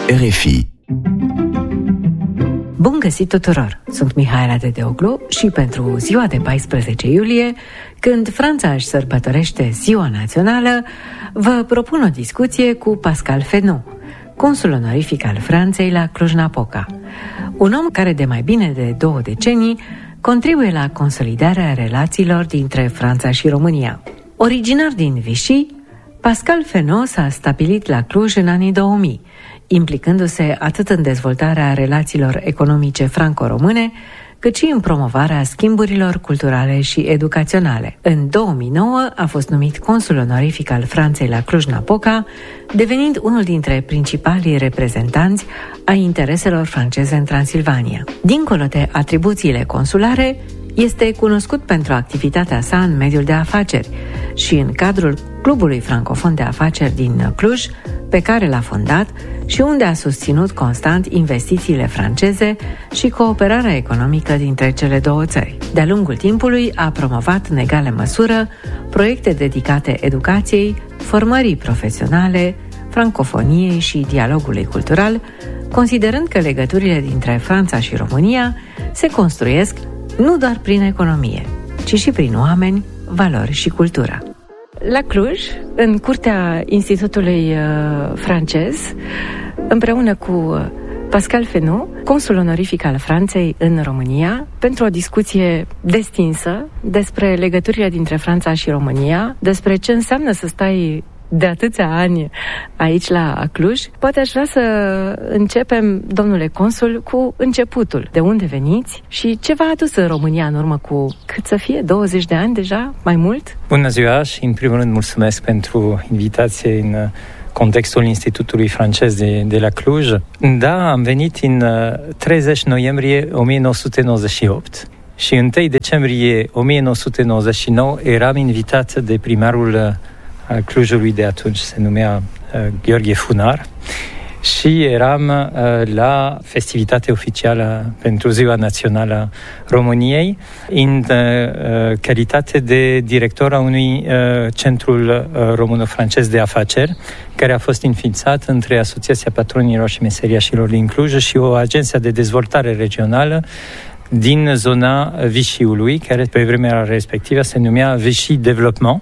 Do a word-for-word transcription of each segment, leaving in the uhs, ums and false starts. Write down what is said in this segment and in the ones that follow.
R F I. Bun găsit tuturor! Sunt Mihaela Dedeoglu și pentru ziua de paisprezece iulie, când Franța își sărbătorește ziua națională, vă propun o discuție cu Pascal Fesneau, consul onorific al Franței la Cluj-Napoca, un om care de mai bine de două decenii contribuie la consolidarea relațiilor dintre Franța și România. Originar din Vichy, Pascal Fesneau s-a stabilit la Cluj în anii două mii, implicându-se atât în dezvoltarea relațiilor economice franco-române, cât și în promovarea schimburilor culturale și educaționale. În două mii nouă a fost numit consul onorific al Franței la Cluj-Napoca, devenind unul dintre principalii reprezentanți ai intereselor franceze în Transilvania. Dincolo de atribuțiile consulare, este cunoscut pentru activitatea sa în mediul de afaceri și în cadrul Clubului Francofon de Afaceri din Cluj, pe care l-a fondat și unde a susținut constant investițiile franceze și cooperarea economică dintre cele două țări. De-a lungul timpului a promovat în egală măsură proiecte dedicate educației, formării profesionale, francofoniei și dialogului cultural, considerând că legăturile dintre Franța și România se construiesc nu doar prin economie, ci și prin oameni, valori și cultură. La Cluj, în curtea Institutului uh, francez, împreună cu Pascal Fesneau, consul onorific al Franței în România, pentru o discuție destinsă despre legăturile dintre Franța și România, despre ce înseamnă să stai de atâția ani aici la Cluj. Poate aș vrea să începem, domnule consul, cu începutul. De unde veniți și ce v-a adus în România în urmă cu, cât să fie, douăzeci de ani deja, mai mult? Bună ziua și, în primul rând, mulțumesc pentru invitație în contextul Institutului francez de, de la Cluj. Da, am venit în treizeci noiembrie o mie nouă sute nouăzeci și opt și întâi decembrie o mie nouă sute nouăzeci și nouă eram invitat de primarul al Clujului de atunci, se numea uh, Gheorghe Funar, și eram uh, la festivitatea oficială pentru Ziua Națională a României în uh, calitate de director a unui uh, centrul uh, româno-francez de afaceri, care a fost înființat între Asociația Patronilor și Meseriașilor din Cluj și o agenție de dezvoltare regională din zona Vichy-ului, care pe vremea respectivă se numea Vichy Development.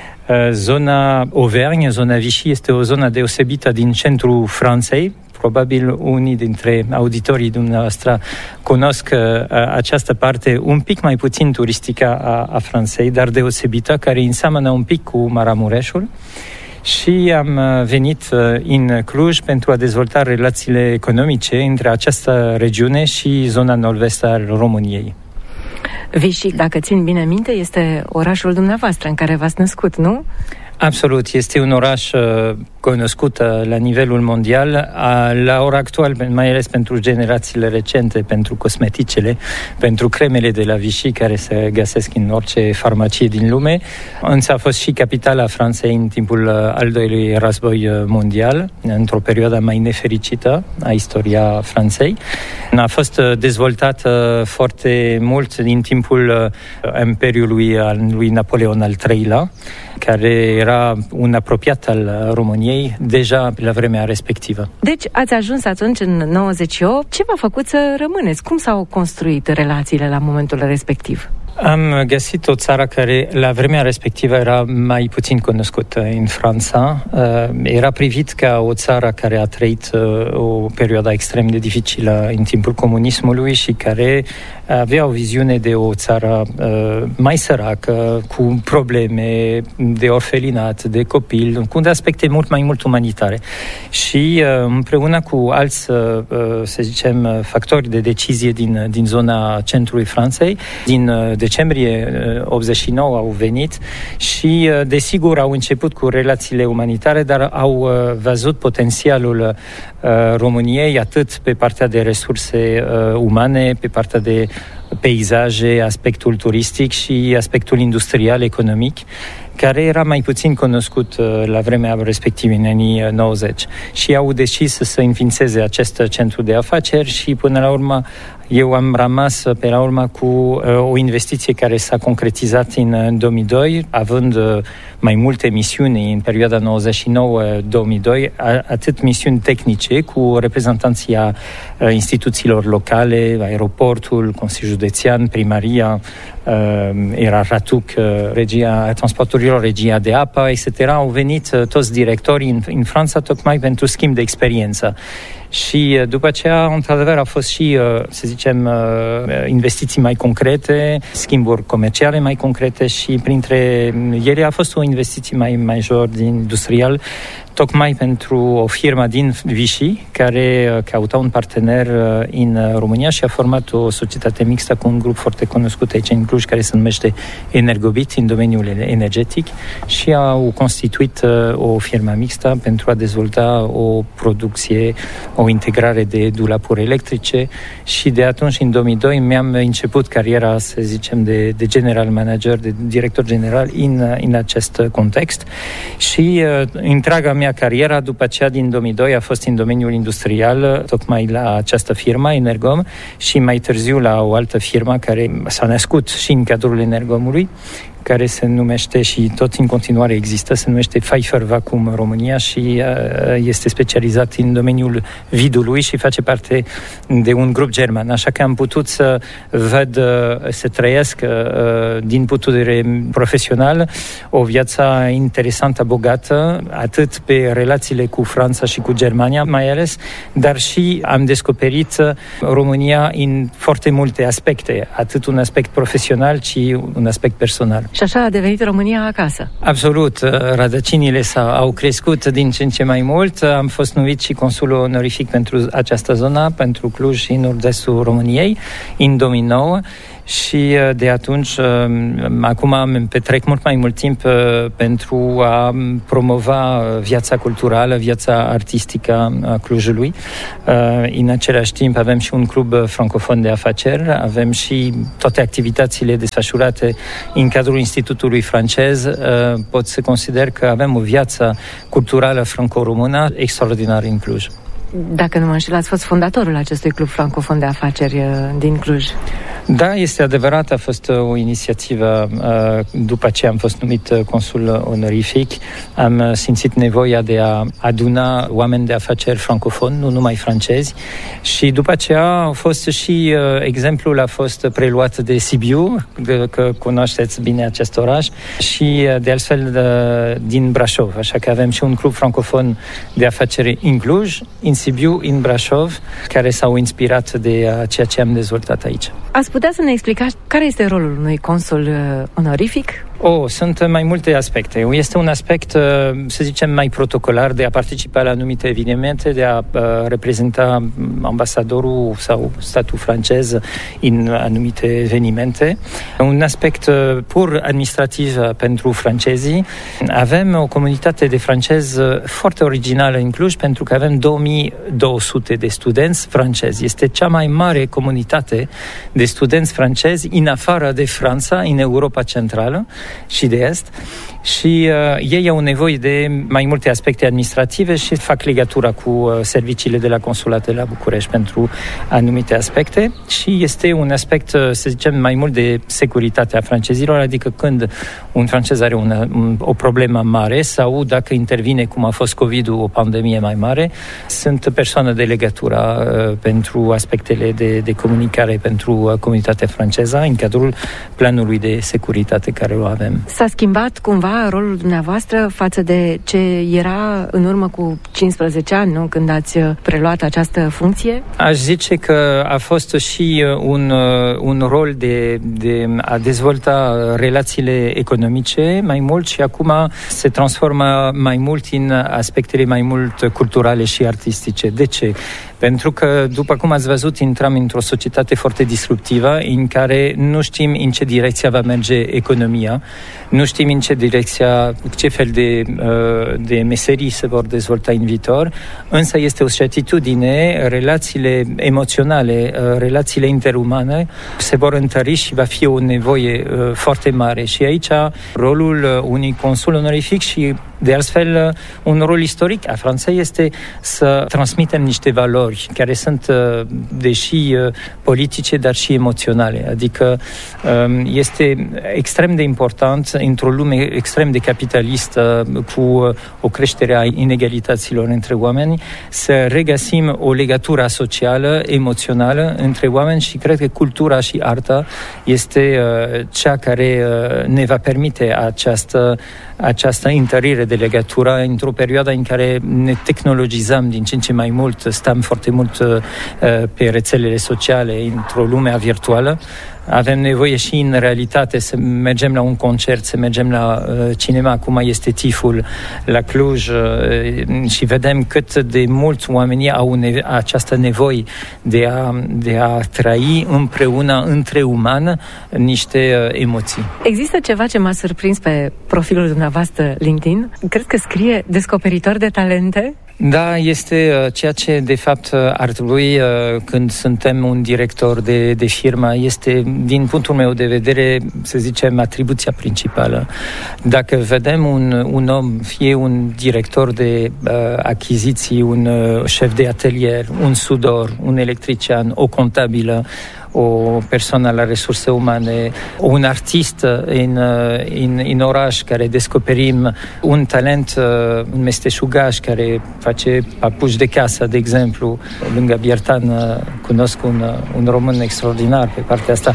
Zona Auvergne, zona Vichy, este o zonă deosebită din centrul Franței. Probabil unii dintre auditorii dumneavoastră cunosc această parte un pic mai puțin turistică a, a Franței, dar deosebită, care înseamnă un pic cu Maramureșul. Și am venit în Cluj pentru a dezvolta relațiile economice între această regiune și zona nord-vest a României. Vichy, dacă țin bine minte, este orașul dumneavoastră în care v-ați născut, nu? Absolut, este un oraș uh, cunoscut uh, la nivelul mondial, uh, la ora actuală, mai ales pentru generațiile recente, pentru cosmeticele, pentru cremele de la Vichy, care se găsesc în orice farmacie din lume. Însă a fost și capitala Franței în timpul uh, al doilea război mondial, într-o perioadă mai nefericită a istoria Franței. A fost uh, dezvoltată foarte mult din timpul uh, Imperiului lui Napoleon al treilea, care era un apropiat al României deja la vremea respectivă. Deci ați ajuns atunci în nouăzeci și opt. Ce v-a făcut să rămâneți? Cum s-au construit relațiile la momentul respectiv? Am găsit o țară care la vremea respectivă era mai puțin cunoscută în Franța. Era privit ca o țară care a trăit o perioadă extrem de dificilă în timpul comunismului și care avea o viziune de o țară mai săracă, cu probleme de orfelinat, de copil, cu aspecte mult mai mult umanitare. Și împreună cu alți, să zicem, factori de decizie din, din zona centrului Franței, din decembrie optzeci și nouă au venit și, desigur, au început cu relațiile umanitare, dar au văzut potențialul României atât pe partea de resurse umane, pe partea de peisaje, aspectul turistic și aspectul industrial, economic, care era mai puțin cunoscut la vremea respectivă, în anii nouăzeci. Și au decis să înființeze acest centru de afaceri și până la urmă eu am rămas pe la urmă cu uh, o investiție care s-a concretizat în două mii doi, având uh, mai multe misiuni în perioada nouăzeci și nouă două mii doi, a, atât misiuni tehnice cu reprezentanția uh, instituțiilor locale, aeroportul, Consiliul Județean, Primaria, uh, era Ratuc, uh, regia transporturilor, regia de apă, et cetera. Au venit uh, toți directorii în, în Franța tocmai pentru schimb de experiență. Și după aceea, într-adevăr, au fost și, să zicem, investiții mai concrete, schimburi comerciale mai concrete și printre ele a fost o investiție mai major din industrial, tocmai pentru o firmă din Vichy, care căuta un partener în România și a format o societate mixtă cu un grup foarte cunoscut aici în Cluj, care se numește Energobit, în domeniul energetic, și au constituit o firmă mixtă pentru a dezvolta o producție, o integrare de dulapuri electrice și de atunci, în două mii doi, mi-am început cariera, să zicem, de, de general manager, de director general în, în acest context și întreaga mea cariera după aceea din două mii doi a fost în domeniul industrial, tocmai la această firmă, Energom, și mai târziu la o altă firmă care s-a născut și în cadrul Energomului, care se numește și tot în continuare există, se numește Pfeiffer Vacuum România și este specializat în domeniul vidului și face parte de un grup german. Așa că am putut să văd, să trăiesc din punct de vedere profesional o viață interesantă, bogată, atât pe relațiile cu Franța și cu Germania mai ales, dar și am descoperit România în foarte multe aspecte, atât un aspect profesional, ci un aspect personal. Și așa a devenit România acasă. Absolut. Rădăcinile au crescut din ce în ce mai mult. Am fost numit și consul onorific pentru această zonă, pentru Cluj și nord-estul României, în două mii nouă. Și de atunci, acum îmi petrec mult mai mult timp pentru a promova viața culturală, viața artistică a Clujului. În același timp avem și un club francofon de afaceri, avem și toate activitățile desfășurate în cadrul Institutului francez. Pot să consider că avem o viață culturală franco-română extraordinară în Cluj. Dacă nu mă înșel, ați fost fondatorul acestui club francofon de afaceri din Cluj. Da, este adevărat, a fost o inițiativă. După ce am fost numit consul onorific, am simțit nevoia de a aduna oameni de afaceri francofoni, nu numai francezi, și după aceea a fost și exemplul a fost preluat de Sibiu, că cunoașteți bine acest oraș, și de altfel din Brașov, așa că avem și un club francofon de afaceri în Cluj, în Sibiu, în Brașov, care s-au inspirat de ceea ce am dezvoltat aici. Ați putea să ne explicați care este rolul unui consul onorific? Oh, sunt mai multe aspecte. Este un aspect, să zicem, mai protocolar, de a participa la anumite evenimente, de a uh, reprezenta ambasadorul sau statul francez în anumite evenimente. Un aspect uh, pur administrativ pentru francezii. Avem o comunitate de francezi foarte originală în Cluj, pentru că avem două mii două sute de studenți francezi. Este cea mai mare comunitate de studenți francezi în afară de Franța, în Europa Centrală și de Est, și uh, ei au nevoie de mai multe aspecte administrative și fac legătura cu uh, serviciile de la consulate la București pentru anumite aspecte, și este un aspect, uh, să zicem, mai mult de securitate a francezilor, adică când un francez are una, un, o problemă mare sau dacă intervine, cum a fost COVID-ul, o pandemie mai mare, sunt persoane de legătură uh, pentru aspectele de, de comunicare pentru uh, comunitatea franceză în cadrul planului de securitate care o avem. S-a schimbat cumva rolul dumneavoastră față de ce era în urmă cu cincisprezece ani, nu? Când ați preluat această funcție? Aș zice că a fost și un, un rol de, de a dezvolta relațiile economice mai mult și acum se transformă mai mult în aspectele mai mult culturale și artistice. De ce? Pentru că, după cum ați văzut, intrăm într-o societate foarte disruptivă în care nu știm în ce direcție va merge economia, nu știm în ce direcție direcția, ce fel de, de meserii se vor dezvolta în viitor, însă este o certitudine, relațiile emoționale, relațiile interumane se vor întări și va fi o nevoie foarte mare. Și aici rolul unui consul onorific și de altfel, un rol istoric a Franței este să transmitem niște valori care sunt, deși politice, dar și emoționale. Adică este extrem de important, într-o lume extrem de capitalistă, cu o creștere a inegalităților între oameni, să regăsim o legătură socială, emoțională între oameni și cred că cultura și arta este cea care ne va permite această, această întărire de legătură într-o perioadă în care ne tehnologizăm din ce în ce mai mult, stăm foarte mult uh, pe rețelele sociale, într-o lume virtuală. Avem nevoie și în realitate să mergem la un concert, să mergem la uh, cinema, acum este tiful la Cluj uh, și vedem cât de mulți oameni au ne- această nevoie de a, de a trăi împreună, între uman, niște uh, emoții. Există ceva ce m-a surprins pe profilul dumneavoastră LinkedIn? Cred că scrie descoperitor de talente. Da, este uh, ceea ce de fapt uh, ar trebui uh, când suntem un director de, de firmă, este din punctul meu de vedere, să zicem, atribuția principală. Dacă vedem un, un om, fie un director de uh, achiziții, un uh, șef de atelier, un sudor, un electrician, o contabilă, o persoană la resurse umane, un artist în, în, în oraș care descoperim un talent, un meșteșugaș care face papuci de casă, de exemplu. Lângă Biertan cunosc un, un român extraordinar pe partea asta.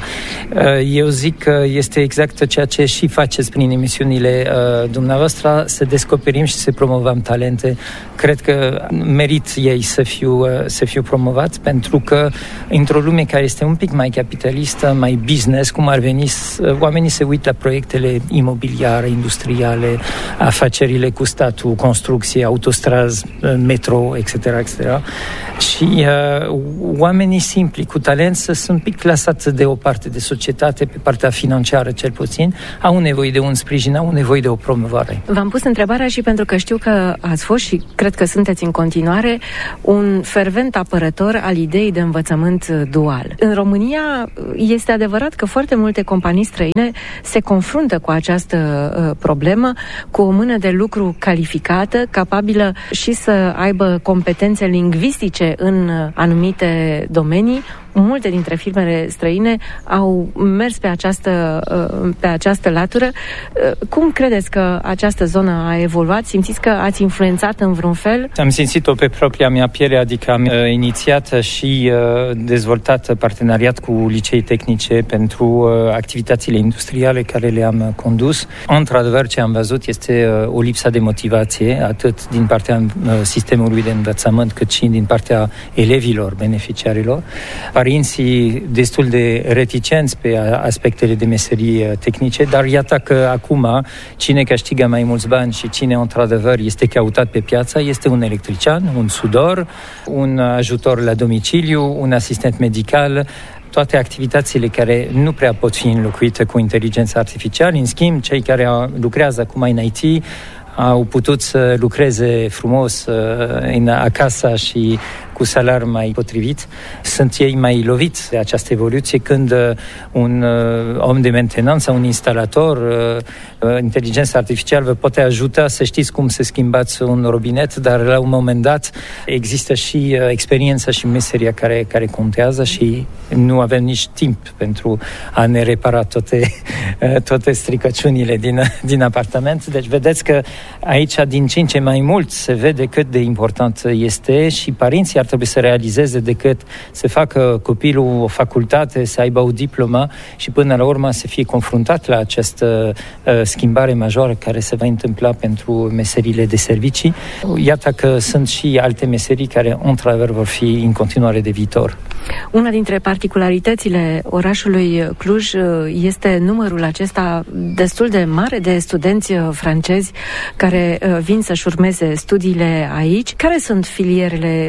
Eu zic că este exact ceea ce și faceți prin emisiunile dumneavoastră, să descoperim și să promovăm talente. Cred că merit ei să fiu, să fiu promovat, pentru că într-o lume care este un pic mai capitalistă, mai business, cum ar veni, oamenii se uită la proiectele imobiliare, industriale, afacerile cu statul, construcție, autostrăzi, metro, et cetera, et cetera. Și uh, oamenii simpli, cu talent, sunt un pic clasați de o parte de societate, pe partea financiară cel puțin, au nevoie de un sprijin, au nevoie de o promovare. V-am pus întrebarea și pentru că știu că ați fost și cred că sunteți în continuare un fervent apărător al ideii de învățământ dual. În România este adevărat că foarte multe companii străine se confruntă cu această uh, problemă, cu o mână de lucru calificată, capabilă și să aibă competențe lingvistice în uh, anumite domenii. Multe dintre firmele străine au mers pe această, pe această latură. Cum credeți că această zonă a evoluat? Simțiți că ați influențat în vreun fel? Am simțit-o pe propria mea piele, adică am uh, inițiat și uh, dezvoltat parteneriat cu licei tehnice pentru uh, activitățile industriale care le-am condus. Într-adevăr, ce am văzut este uh, o lipsă de motivație, atât din partea uh, sistemului de învățământ, cât și din partea elevilor, beneficiarilor. Părinții destul de reticenți pe aspectele de meserii tehnice, dar iată că acum cine câștigă mai mulți bani și cine într-adevăr este căutat pe piață este un electrician, un sudor, un ajutor la domiciliu, un asistent medical, toate activitățile care nu prea pot fi înlocuite cu inteligența artificială. În schimb, cei care lucrează acum în I T au putut să lucreze frumos în acasă și cu salariu mai potrivit. Sunt ei mai loviți de această evoluție când un om de mentenanță, un instalator, inteligența artificială vă poate ajuta să știți cum să schimbați un robinet, dar la un moment dat există și experiența și meseria care, care contează și nu avem nici timp pentru a ne repara toate, toate stricăciunile din, din apartament. Deci vedeți că aici din ce în ce mai mult se vede cât de important este și părinții ar trebui să realizeze decât să facă copilul o facultate, să aibă o diplomă și până la urmă să fie confruntat la această uh, schimbare majoră care se va întâmpla pentru meseriile de servicii. Iată că sunt și alte meserii care, într-adevăr, vor fi în continuare de viitor. Una dintre particularitățile orașului Cluj este numărul acesta destul de mare de studenți francezi care vin să-și urmeze studiile aici. Care sunt filierele prizate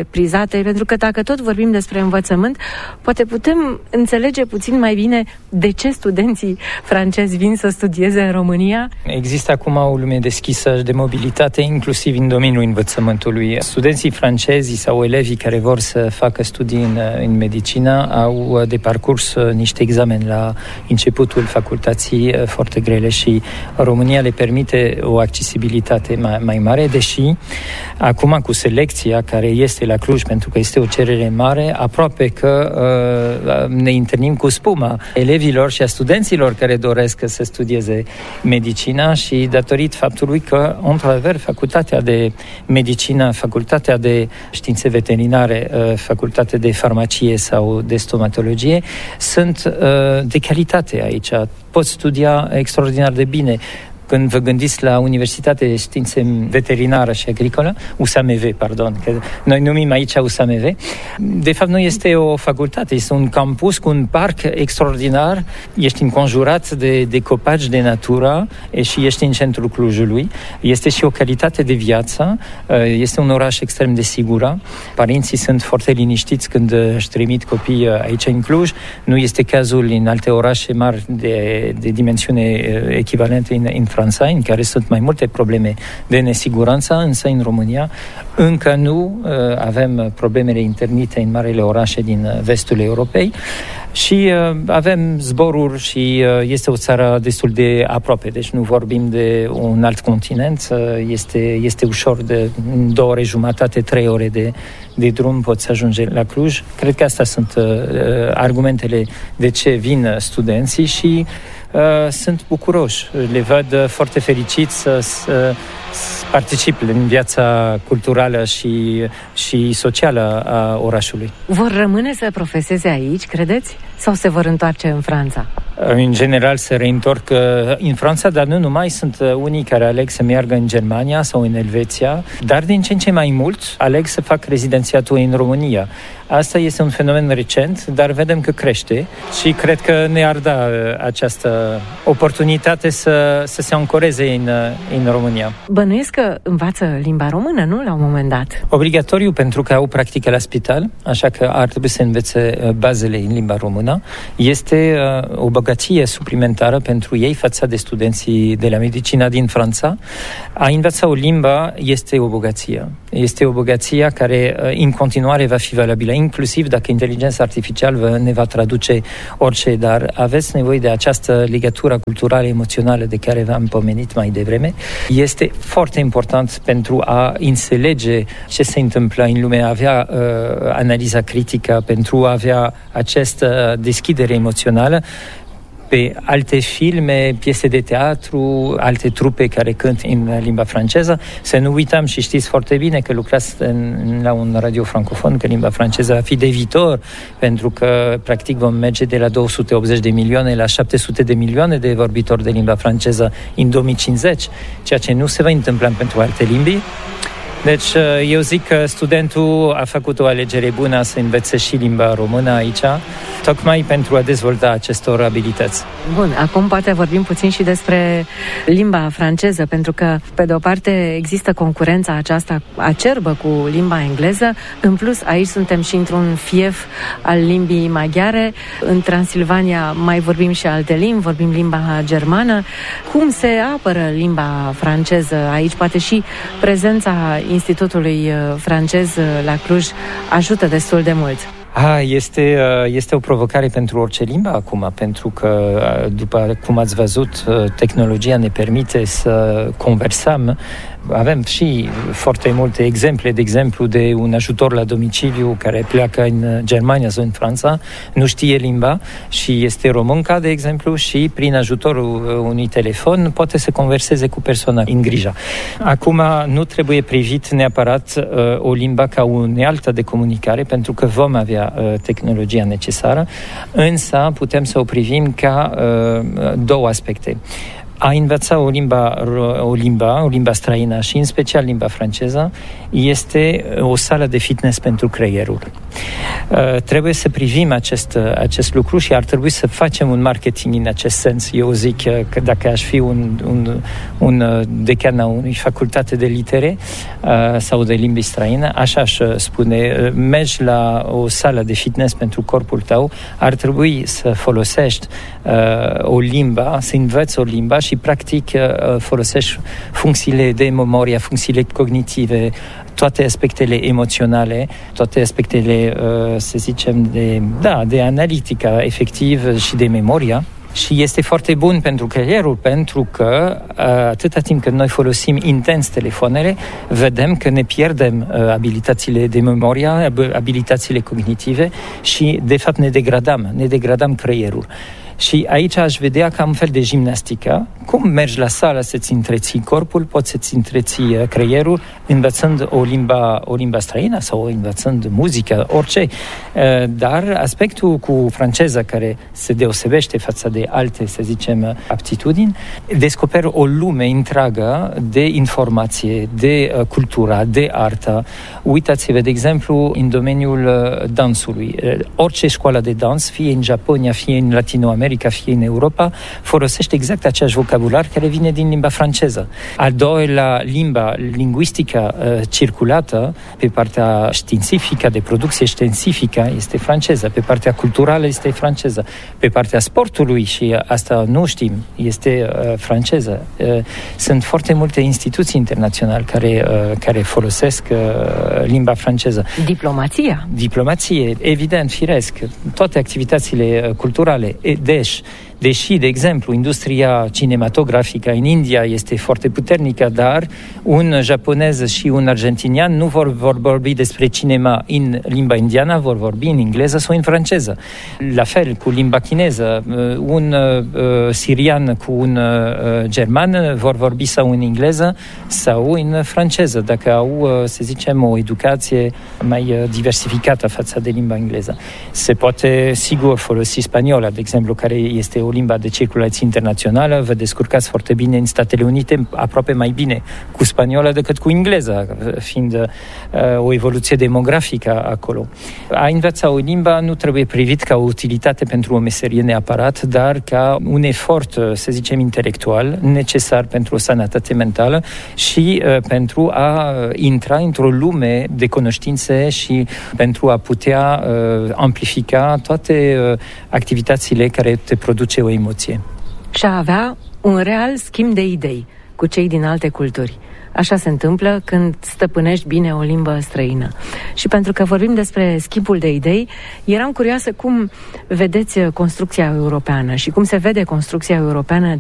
date, pentru că dacă tot vorbim despre învățământ, poate putem înțelege puțin mai bine de ce studenții francezi vin să studieze în România? Există acum o lume deschisă de mobilitate, inclusiv în domeniul învățământului. Studenții francezi sau elevii care vor să facă studii în, în medicină au de parcurs niște exameni la începutul facultății foarte grele și România le permite o accesibilitate mai, mai mare, deși acum cu selecția care este la Cluj, pentru că este o cerere mare, aproape că uh, ne întâlnim cu spuma elevilor și a studenților care doresc să studieze medicina și datorită faptului că, într-adevăr, facultatea de medicină, facultatea de științe veterinare, facultatea de farmacie sau de stomatologie sunt de calitate aici. Poți studia extraordinar de bine. Când vă gândiți la Universitatea de Științe Veterinară și Agricolă, U S A M V, pardon, că noi numim aici U S A M V, de fapt nu este o facultate, este un campus cu un parc extraordinar, ești înconjurat de, de copaci de natură și ești în centrul Clujului, este și o calitate de viață, este un oraș extrem de sigur, părinții sunt foarte liniștiți când își trimit copii aici în Cluj, nu este cazul în alte orașe mari de, de dimensiune echivalente în, în Franța, în care sunt mai multe probleme de nesiguranță, însă în România încă nu uh, avem problemele internite în marele orașe din vestul Europei și uh, avem zboruri și uh, este o țară destul de aproape, deci nu vorbim de un alt continent, uh, este, este ușor de două ore jumătate, trei ore de, de drum poți ajunge la Cluj. Cred că astea sunt uh, argumentele de ce vin studenții și Uh, sunt bucuroși, le văd uh, foarte fericiți să, să, să participe în viața culturală și, și socială a orașului. Vor rămâne să profeseze aici, credeți? Sau se vor întoarce în Franța? În general se reîntorc în Franța, dar nu numai, sunt unii care aleg să meargă în Germania sau în Elveția, dar din ce în ce mai mult aleg să fac rezidențiatul în România. Asta este un fenomen recent, dar vedem că crește și cred că ne-ar da această oportunitate să, să se ancoreze în, în România. Bănuiesc că învață limba română, nu? La un moment dat. Obligatoriu, pentru că au practică la spital, așa că ar trebui să învețe bazele în limba română. Este uh, o bogăție suplimentară pentru ei față de studenții de la medicina din Franța. A învăța o limbă este o bogăție. Este o bogăție care uh, în continuare va fi valabilă, inclusiv dacă inteligența artificială ne va traduce orice, dar aveți nevoie de această legătură culturală, emoțională de care v-am pomenit mai devreme. Este foarte important pentru a înțelege ce se întâmplă în lume, a avea uh, analiza critică, pentru a avea această deschidere emoțională pe alte filme, piese de teatru, alte trupe care cânt în limba franceză. Să nu uităm și știți foarte bine că lucrați în, la un radio francofon, că limba franceză va fi de viitor, pentru că practic vom merge de la două sute optzeci de milioane la șapte sute de milioane de vorbitori de limba franceză în două mii cincizeci, ceea ce nu se va întâmpla pentru alte limbi. Deci eu zic că studentul a făcut o alegere bună să învețe și limba română aici, tocmai pentru a dezvolta acestor abilități. Bun, acum poate vorbim puțin și despre limba franceză, pentru că, pe de o parte, există concurența aceasta acerbă cu limba engleză. În plus, aici suntem și într-un fief al limbii maghiare. În Transilvania mai vorbim și alte limbi, vorbim limba germană. Cum se apără limba franceză aici? Poate și prezența Institutului francez la Cluj ajută destul de mult. Ah, este, este o provocare pentru orice limbă acum, pentru că, după cum ați văzut, tehnologia ne permite să conversăm. Avem și foarte multe exemple, de exemplu, de un ajutor la domiciliu care pleacă în Germania sau în Franța, nu știe limba și este românca, de exemplu, și prin ajutorul unui telefon poate să converseze cu persoana în grijă. Acum nu trebuie privit neapărat uh, o limbă ca o unealtă de comunicare, pentru că vom avea uh, tehnologia necesară, însă putem să o privim ca uh, două aspecte. A învăța o limba, o limba, o limba străină și în special limba franceză este o sală de fitness pentru creierul. Uh, trebuie să privim acest, acest lucru și ar trebui să facem un marketing în acest sens. Eu zic că dacă aș fi un, un, un decan a unei facultate de litere uh, sau de limbi străină, așa aș spune, mergi la o sală de fitness pentru corpul tău, ar trebui să folosești uh, o limbă, să înveți o limbă și practic uh, folosești funcțiile de memorie, funcțiile cognitive, toate aspectele emoționale, toate aspectele, uh, să zicem, de, da, de analitică efectiv și de memoria. Și este foarte bun pentru creierul, pentru că atâta timp când noi folosim intens telefoanele, vedem că ne pierdem abilitățile de memorie, abilitățile cognitive și, de fapt, ne degradăm, ne degradăm creierul. Și aici aș vedea ca un fel de gimnastică. Cum mergi la sală să-ți întreții corpul, poți să-ți întreții creierul învățând o limba, o limba străină sau învățând muzică, orice. Dar aspectul cu franceza, care se deosebește față de alte, să zicem, aptitudini, descoperă o lume întreagă de informație, de cultură, de artă. Uitați-vă, de exemplu, în domeniul dansului. Orice școală de dans, fie în Japonia, fie în Latinoamerica, America, fie în Europa, folosește exact același vocabular care vine din limba franceză. Al doilea limba lingvistică uh, circulată pe partea științifică, de producție științifică, este franceză. Pe partea culturală este franceză. Pe partea sportului, și asta nu știm, este uh, franceză. Uh, sunt foarte multe instituții internaționale care, uh, care folosesc uh, limba franceză. Diplomația. Diplomație, evident, firesc. Toate activitățile culturale. Deci, deși, de exemplu, industria cinematografică în India este foarte puternică, dar un japonez și un argentinian nu vor, vor vorbi despre cinema în limba indiană, vor vorbi în engleză sau în franceză. La fel cu limba chineză. Un uh, sirian cu un uh, german vor vorbi sau în engleză sau în franceză, dacă au, uh, să zicem, o educație mai uh, diversificată față de limba engleză. Se poate, sigur, folosi spaniola, de exemplu, care este o limbă de circulație internațională, vă descurcați foarte bine în Statele Unite, aproape mai bine cu spaniola decât cu engleza, fiind uh, o evoluție demografică acolo. A învăța o limbă nu trebuie privit ca o utilitate pentru o meserie neapărat, dar ca un efort, să zicem, intelectual, necesar pentru o sănătate mentală și uh, pentru a intra într-o lume de cunoștințe și pentru a putea uh, amplifica toate uh, activitățile care te produce o emoție. Și a avea un real schimb de idei cu cei din alte culturi. Așa se întâmplă când stăpânești bine o limbă străină. Și pentru că vorbim despre schimbul de idei, eram curioasă cum vedeți construcția europeană și cum se vede construcția europeană